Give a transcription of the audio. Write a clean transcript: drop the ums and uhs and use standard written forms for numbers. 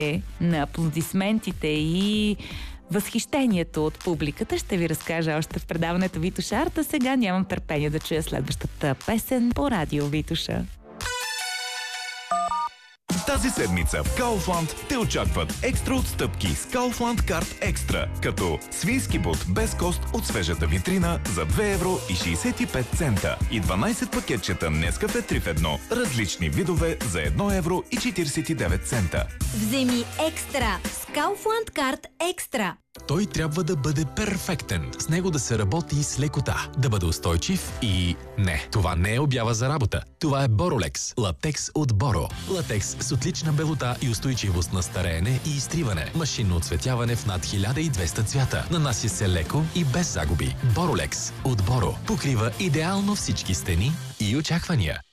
на аплодисментите и възхищението от публиката ще ви разкажа още в предаването Витоша Арта. Сега нямам търпение да чуя следващата песен по радио Витоша. Тази седмица в Kaufland те очакват екстра отстъпки с Kaufland Card Екстра, като свински бут без кост от свежата витрина за 2,65 евро и 12 пакетчета Нескафе 3 в 1, различни видове за 1,49 евро. Вземи екстра с Kaufland Card Екстра. Той трябва да бъде перфектен. С него да се работи с лекота, да бъде устойчив и... Не, това не е обява за работа. Това е Borolex. Латекс от Боро. Латекс с отлична белота и устойчивост на стареене и изтриване. Машинно оцветяване в над 1200 цвята. Нанася се леко и без загуби. Borolex от Боро покрива идеално всички стени и очаквания.